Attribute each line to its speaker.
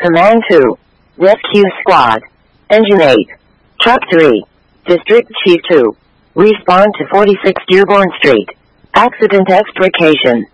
Speaker 1: Command 2. Rescue Squad. Engine 8. Truck 3. District Chief 2. Respond to 46 Dearborn Street. Accident extrication.